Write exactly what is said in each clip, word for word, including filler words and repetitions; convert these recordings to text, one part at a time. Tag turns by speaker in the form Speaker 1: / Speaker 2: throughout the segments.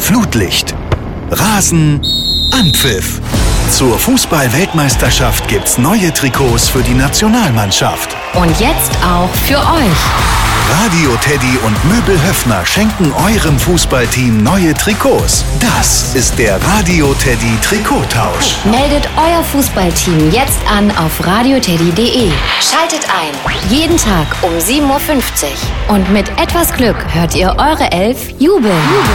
Speaker 1: Flutlicht, Rasen, Anpfiff. Zur Fußball-Weltmeisterschaft gibt's neue Trikots für die Nationalmannschaft.
Speaker 2: Und jetzt auch für euch.
Speaker 1: Radio Teddy und Möbel Höffner schenken eurem Fußballteam neue Trikots. Das ist der Radio Teddy Trikottausch.
Speaker 2: Meldet euer Fußballteam jetzt an auf radioteddy punkt de. Schaltet ein. Jeden Tag um sieben Uhr fünfzig. Und mit etwas Glück hört ihr eure Elf jubeln.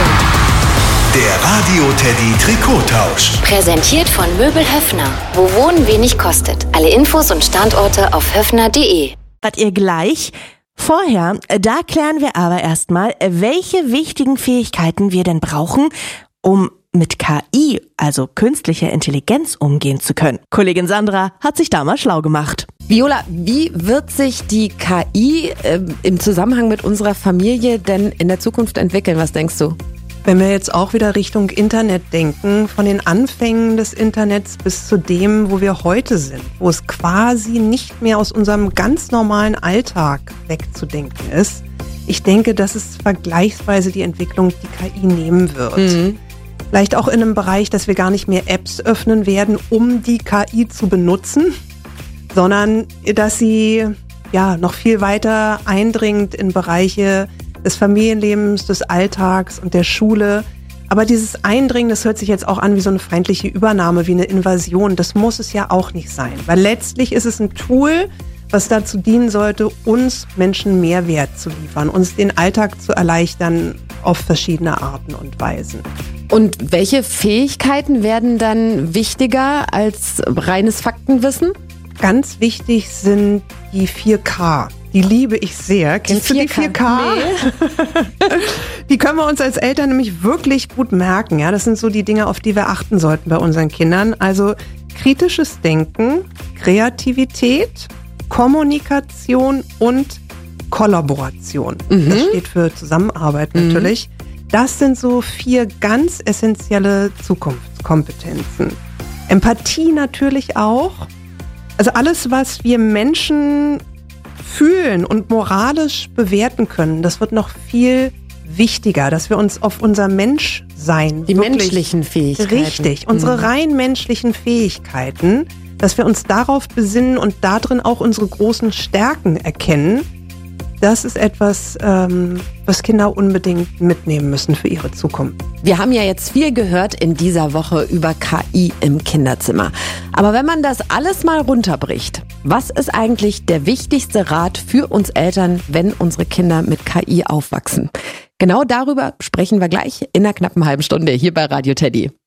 Speaker 1: Der Radio Teddy Trikottausch.
Speaker 2: Präsentiert von Möbel Höffner. Wo Wohnen wenig kostet. Alle Infos und Standorte auf höffner punkt de.
Speaker 3: Hört ihr gleich? Vorher, da klären wir aber erstmal, welche wichtigen Fähigkeiten wir denn brauchen, um mit K I, also künstlicher Intelligenz, umgehen zu können. Kollegin Sandra hat sich da mal schlau gemacht.
Speaker 4: Viola, wie wird sich die K I äh, im Zusammenhang mit unserer Familie denn in der Zukunft entwickeln? Was denkst du?
Speaker 5: Wenn wir jetzt auch wieder Richtung Internet denken, von den Anfängen des Internets bis zu dem, wo wir heute sind, wo es quasi nicht mehr aus unserem ganz normalen Alltag wegzudenken ist. Ich denke, das ist vergleichsweise die Entwicklung, die K I nehmen wird. Mhm. Vielleicht auch in einem Bereich, dass wir gar nicht mehr Apps öffnen werden, um die K I zu benutzen, sondern dass sie ja noch viel weiter eindringt in Bereiche des Familienlebens, des Alltags und der Schule. Aber dieses Eindringen, das hört sich jetzt auch an wie so eine feindliche Übernahme, wie eine Invasion. Das muss es ja auch nicht sein. Weil letztlich ist es ein Tool, was dazu dienen sollte, uns Menschen Mehrwert zu liefern, uns den Alltag zu erleichtern auf verschiedene Arten und Weisen.
Speaker 4: Und welche Fähigkeiten werden dann wichtiger als reines Faktenwissen?
Speaker 5: Ganz wichtig sind die vier K. Die liebe ich sehr. Kennst du die vier K? Nee. Die können wir uns als Eltern nämlich wirklich gut merken. Ja, das sind so die Dinge, auf die wir achten sollten bei unseren Kindern. Also kritisches Denken, Kreativität, Kommunikation und Kollaboration. Mhm. Das steht für Zusammenarbeit natürlich. Mhm. Das sind so vier ganz essentielle Zukunftskompetenzen. Empathie natürlich auch. Also alles, was wir Menschen fühlen und moralisch bewerten können, das wird noch viel wichtiger, dass wir uns auf unser Menschsein,
Speaker 4: die menschlichen Fähigkeiten,
Speaker 5: richtig, unsere rein menschlichen Fähigkeiten, dass wir uns darauf besinnen und darin auch unsere großen Stärken erkennen. Das ist etwas, ähm, was Kinder unbedingt mitnehmen müssen für ihre Zukunft.
Speaker 4: Wir haben ja jetzt viel gehört in dieser Woche über K I im Kinderzimmer. Aber wenn man das alles mal runterbricht, was ist eigentlich der wichtigste Rat für uns Eltern, wenn unsere Kinder mit K I aufwachsen? Genau darüber sprechen wir gleich in einer knappen halben Stunde hier bei Radio Teddy.